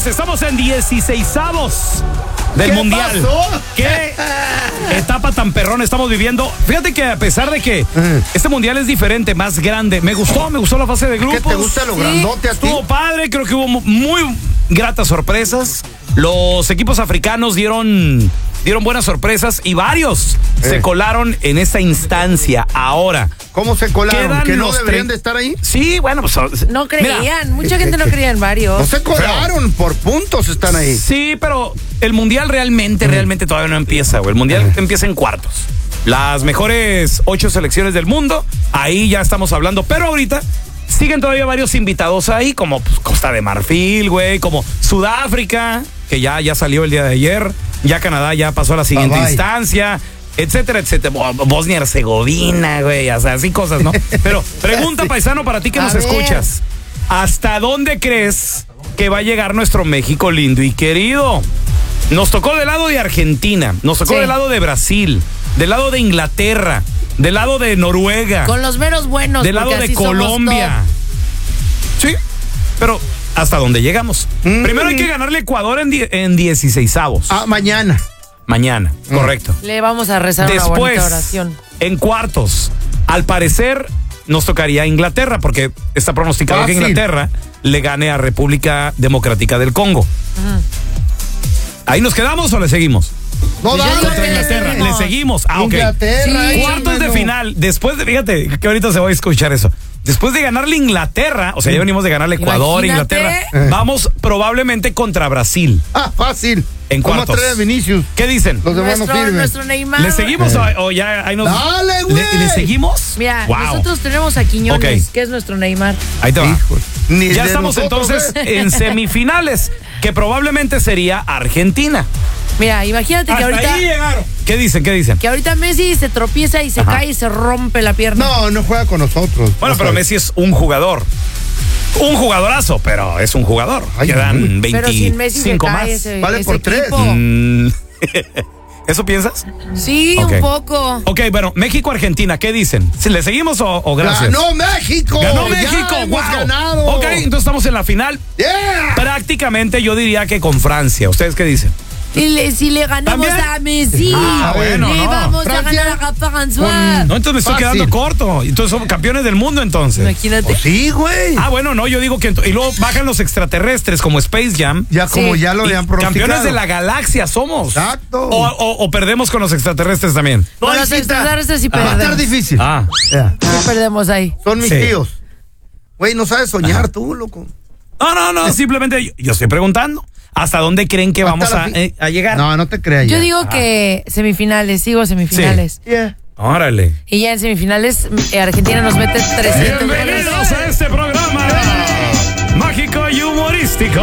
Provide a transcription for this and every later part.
señores, estamos en 16avos del Mundial. Pasó? ¿Qué etapa tan perrón estamos viviendo? Fíjate que a pesar de que este Mundial es diferente, más grande, me gustó la fase de grupos. ¿Qué te gusta lo grandote a ti? Estuvo padre, creo que hubo muy gratas sorpresas. Los equipos africanos dieron buenas sorpresas y varios se colaron en esta instancia. Ahora, ¿cómo se colaron? ¿Que no deberían de estar ahí? Sí, bueno, pues no creían, mucha gente no creía en varios. No se colaron, por puntos están ahí. Sí, pero el Mundial realmente todavía no empieza, güey. El Mundial empieza en cuartos. Las mejores 8 selecciones del mundo, ahí ya estamos hablando, pero ahorita siguen todavía varios invitados ahí, como pues, Costa de Marfil, güey, como Sudáfrica, que ya salió el día de ayer, ya Canadá ya pasó a la siguiente instancia, etcétera, etcétera. Bosnia Herzegovina, güey, o sea, así cosas, ¿no? Pero pregunta, paisano, para ti que nos escuchas, ¿hasta dónde crees que va a llegar nuestro México lindo y querido? Nos tocó del lado de Argentina, nos tocó del lado de Brasil, del lado de Inglaterra, del lado de Noruega, con los menos buenos, del lado de Colombia. Sí, pero ¿hasta dónde llegamos? Primero hay que ganarle a Ecuador en 16avos. Mañana. Mañana, correcto. Le vamos a rezar una bonita oración. En cuartos, al parecer nos tocaría a Inglaterra, porque está pronosticado que Inglaterra le gane a República Democrática del Congo. ¿Ahí nos quedamos o le seguimos? No, contra Inglaterra. Le seguimos. Ok. Cuartos de final. Después de, fíjate, que ahorita se va a escuchar eso. Después de ganarle a Inglaterra, o sea, ya venimos de ganarle a Ecuador, Inglaterra, vamos probablemente contra Brasil. Fácil. En cuartos. ¿Cómo trae a Vinicius? ¿Qué dicen? Los demás no firmes. Nuestro Neymar. ¿Le seguimos o ya ahí nos... ¡Dale, güey! ¿Le seguimos? Mira, nosotros tenemos a Quiñones, que es nuestro Neymar. Ahí te va. Ya estamos nosotros, entonces en semifinales, que probablemente sería Argentina. Mira, imagínate que ahorita... Ahí llegaron. ¿Qué dicen? Que ahorita Messi se tropieza y se cae y se rompe la pierna. No juega con nosotros. Bueno, pero Messi es un jugador. Un jugadorazo, pero es un jugador. Quedan 25 pero sin Messi se cae más. Vale por 3. ¿Eso piensas? Sí, un poco. Ok, bueno, México-Argentina, ¿qué dicen? ¿Le seguimos o gracias? ¡Ganó México! ¡Ganó México! ¡Hemos ganado! Ok, entonces estamos en la final. Prácticamente yo diría que con Francia. ¿Ustedes qué dicen? Si le ganamos a Messi, bueno, le vamos a ganar a François. No, entonces me estoy quedando corto. Entonces somos campeones del mundo, entonces. Imagínate. Sí, güey. Bueno, no, yo digo que... Y luego bajan los extraterrestres como Space Jam. Ya como ya lo habían pronosticado. Campeones de la galaxia somos. Exacto. O perdemos con los extraterrestres también. Con los extraterrestres sí perdemos. Va a estar difícil. Sí perdemos ahí. Son mis tíos. Güey, no sabes soñar tú, loco. No. Simplemente yo estoy preguntando. ¿Hasta dónde creen que vamos a llegar? No te creas. Yo digo que semifinales, semifinales. Sí. Órale. Y ya en semifinales, Argentina nos mete 300 goles. Bienvenidos a este programa mágico y humorístico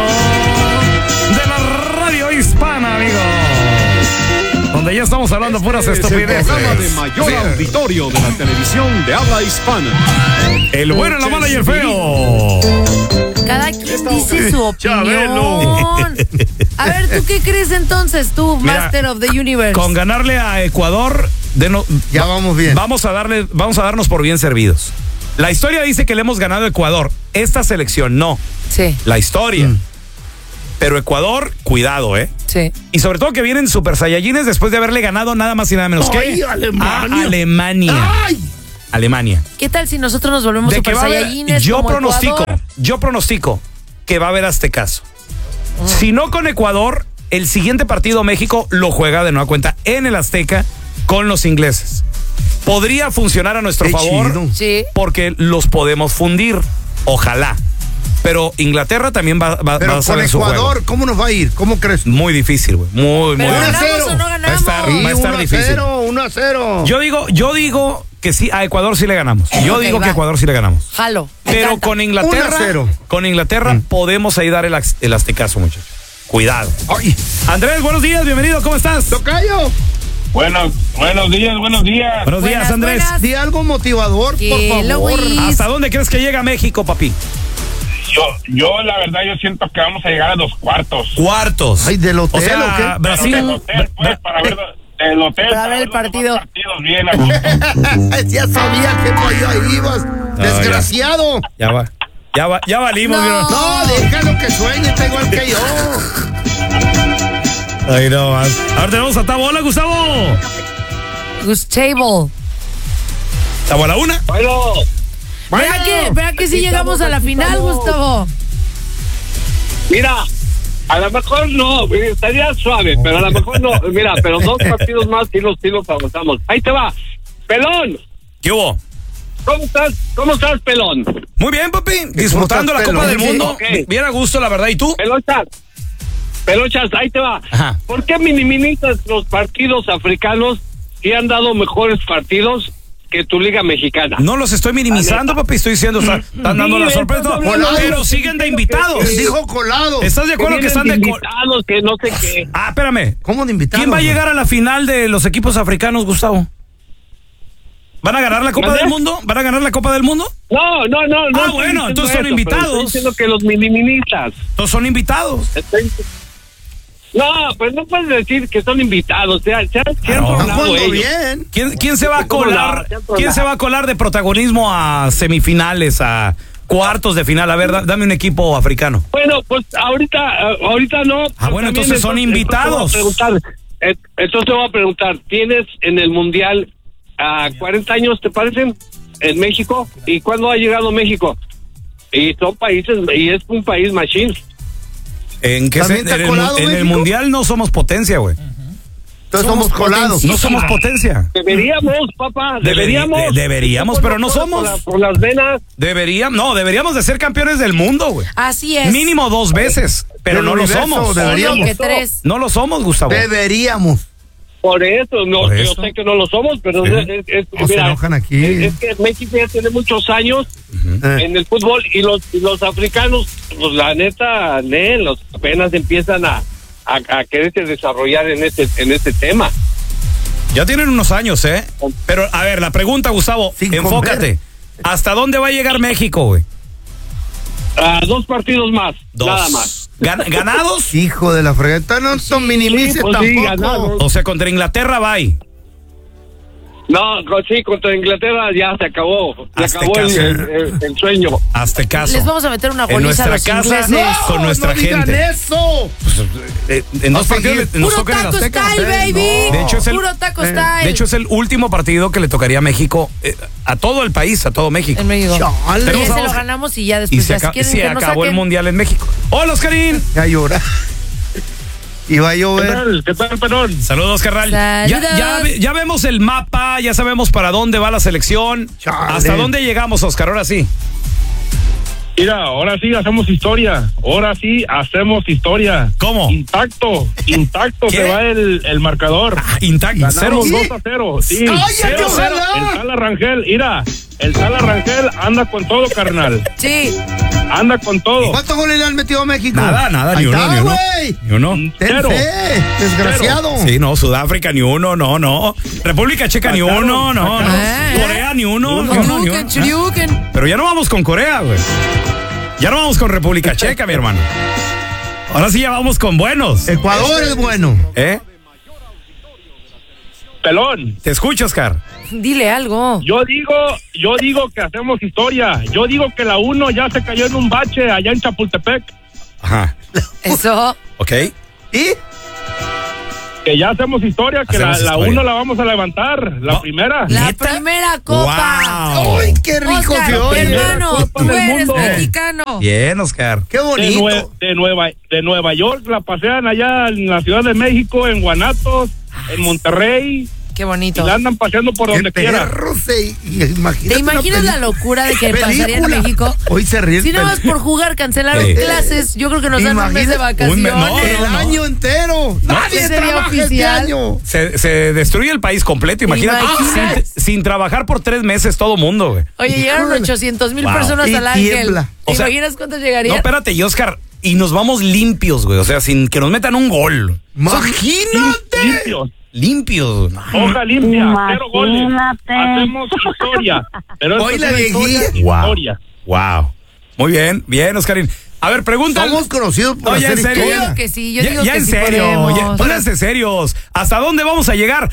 de la radio hispana, amigos. Donde ya estamos hablando puras estupideces. El programa de mayor auditorio de la televisión de habla hispana. El bueno, la mala y el feo. Cada quien dice su opinión. A ver, ¿tú qué crees entonces, tú, Master of the Universe? Con ganarle a Ecuador, ya vamos bien. Vamos a darnos por bien servidos. La historia dice que le hemos ganado a Ecuador. Esta selección no. Sí. La historia. Pero Ecuador, cuidado, Sí. Y sobre todo que vienen Super Saiyajines después de haberle ganado nada más y nada menos que a Alemania. Alemania. ¿Qué tal si nosotros nos volvemos Super Saiyajines? Yo pronostico que va a haber aztecaso. Si no con Ecuador, el siguiente partido México lo juega de nueva cuenta en el Azteca con los ingleses. Podría funcionar a nuestro favor porque los podemos fundir. Ojalá. Pero Inglaterra también va a saber su juego. Ecuador, ¿cómo nos va a ir? ¿Cómo crees? Muy difícil, güey. Muy ¿ganamos o no ganamos? Va a estar difícil. 1-0. Yo digo que sí, a Ecuador sí le ganamos. Yo digo que a Ecuador sí le ganamos. Jalo. Pero con Inglaterra podemos ahí dar el aztecaso, muchachos. Cuidado. Andrés, buenos días, bienvenido, ¿cómo estás? Tocayo. Buenos días. Buenos días, Andrés. Buenas. Di algo motivador, por favor. ¿Hasta dónde crees que llega México, papi? Yo la verdad, yo siento que vamos a llegar a los cuartos. ¿Cuartos? Ay, ¿del hotel o sea, o qué? Brasil. Del hotel, pues, para ver el hotel. Para ver el partido. Bien aquí. Ya sabía que por ahí ibas. Desgraciado. Ya va. Ya valimos. No. No, déjalo que sueñe, está igual que yo. Ahí no más. Ahora tenemos a Tabo. Hola, Gustavo. Gustavo. Tabo a la una. Bueno, Vea que sí llegamos a la final, Gustavo. mira, a lo mejor no, estaría suave, pero a lo mejor no. Mira, pero 2 partidos más sí los avanzamos. Ahí te va. Pelón, ¿Qué hubo? ¿cómo estás, Pelón? Muy bien, papi. Disfrutando la estás, Copa del pelón? Mundo. Ok. Bien a gusto, la verdad. ¿Y tú? Pelochas, ahí te va. Ajá. ¿Por qué minimizas los partidos africanos que han dado mejores partidos que tu liga mexicana? No los estoy minimizando, papi. Estoy diciendo, están dando la sorpresa. Colado. Pero siguen de invitados. Él dijo colado. ¿Estás de acuerdo que están de invitados, que no sé qué. Ah, espérame. ¿Cómo de invitados? ¿Quién va a llegar a la final de los equipos africanos, Gustavo? ¿Van a ganar la Copa ¿Mande? del Mundo? ¿Van a ganar la Copa del Mundo? No. Ah, estoy bueno, diciendo entonces son eso, invitados. pero estoy diciendo que los minimizas. Todos son invitados. No, pues no puedes decir que son invitados. Se han Claro. Están tronado jugando ellos. bien. ¿Quién se va a ¿Cómo colar? no? ¿Quién se va a colar de protagonismo a semifinales, a cuartos de final? A ver, dame un equipo africano. Bueno, pues ahorita no. Ah, bueno, entonces son invitados. Entonces te voy a preguntar, ¿tienes en el Mundial a 40 años, te parecen, en México? ¿Y cuándo ha llegado México? Y son países, y es un país machine. ¿En qué ¿También está colado, en el México? Mundial no somos potencia, güey. Entonces somos colados. No somos potencia. Deberíamos, papá, deberíamos. Deberíamos, pero no somos. Por las venas. Deberíamos de ser campeones del mundo, güey. Así es. Mínimo 2 veces, pero Del no lo universo, somos. deberíamos. Que 3. No lo somos, Gustavo. Deberíamos. Por eso, no, Por yo eso. sé que no lo somos, pero Sí. No se enojan aquí. Es que México ya tiene muchos años Eh. en el fútbol y los africanos, pues la neta, los apenas empiezan a quererse desarrollar en este tema. Ya tienen unos años, ¿eh? Pero, a ver, la pregunta, Gustavo, Sin enfócate. comer. ¿Hasta dónde va a llegar México, güey? 2 partidos más, 2. nada más. ¿Ganados? Hijo de la fregata, no son minimices pues sí, tampoco. ganados. O sea, contra Inglaterra va ahí. No, sí, contra Inglaterra ya se acabó. Se acabó el sueño. Hazte caso. Les vamos a meter una En goliza a nuestra los casa, ingleses. con nuestra no digan gente. eso. En 2 A partidos seguir. nos Puro tocan en taco Azteca. style, baby. De hecho, es el- Puro taco de style. De hecho, es el último partido que le tocaría a México, a todo el país, a todo México. en México. Chale. Y Tenemos ese a lo Oscar. ganamos y ya Y después se, ya, si quieren se que nos acabó el saquen. Mundial en México. Hola, Oscarín. Ya llora. Y va a llover. ¿Qué tal, Perón? Saludos, carnal. Saludos. Ya vemos el mapa, ya sabemos para dónde va la selección. Chale. ¿Hasta dónde llegamos, Oscar? Ahora sí. Mira, ahora sí hacemos historia. ¿Cómo? Intacto ¿Qué? se va el marcador. Intacto. Ganamos 0. 2-0. Sí, ¡Cállate, 0-0. ojalá! El Sala Rangel, mira, el Sala Rangel anda con todo, carnal. Sí. Anda con todo. ¿Cuántos goles le han metido a México? Nada, Ahí ni uno, está, ni uno. güey. Ni uno. Ten Cero. fe, desgraciado. Sí, no, Sudáfrica ni uno, no. República Checa ni uno, no. Ah. Corea ni uno, ni uno, ni uno. Churiuken. Pero ya no vamos con Corea, güey. Ya no vamos con República Checa, mi hermano. Ahora sí ya vamos con buenos. Ecuador es bueno. ¿Eh? Pelón, Te escucho, Oscar. Dile algo. yo digo que hacemos historia. Yo digo que la 1 ya se cayó en un bache allá en Chapultepec. Ajá. Eso. ¿Ok? ¿Y? Que ya hacemos historia, que Hacemos la historia. 1 la vamos a levantar, la primera. La ¿Neta? primera copa. Wow. ¡Ay, qué rico Oscar, se oye! hermano, Copa tú del eres mundo. mexicano. Bien, Oscar. ¡Qué bonito! De Nueva York la pasean allá en la Ciudad de México, en Guanatos, en Monterrey, Qué y bonito. la andan paseando por donde El quiera. perro se... Imagínate ¿Te imaginas la locura de que pasaría en México? Hoy se ríe el Si nada más película. por jugar cancelaron Sí. clases, yo creo que nos dan un mes de Imagínate, un mes, vacaciones. no, El año entero. Nadie Ese día trabaja este oficial. año. Se destruye el país completo, imagínate. imaginas? Sin trabajar por 3 meses todo mundo, güey. Oye, llegaron Híjole. 800,000 Wow. personas Y al Ángel. tiembla. ¿Te O sea, imaginas cuántos No, llegarían? espérate, y Oscar, y nos vamos limpios, güey. O sea, sin que nos metan un gol. Imagínate. Limpios. Hoja limpia, 0 goles. Hacemos historia. Pero Hoy esto la es una viejilla. historia. Wow. Muy bien, Oscarín. A ver, pregúntale. Somos conocidos por ya hacer en serio. Yo historia. digo que sí, yo digo Ya que en sí serio, podemos. pónganse serios. ¿Hasta dónde vamos a llegar?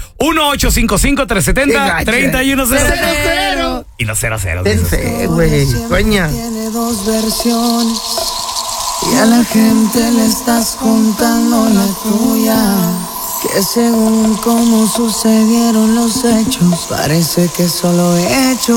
1-855-370-3100. Y los 00. Ten fe, güey. Sueña. Tiene dos versiones y a la gente le estás contando la tuya. Que según cómo sucedieron los hechos, parece que solo he hecho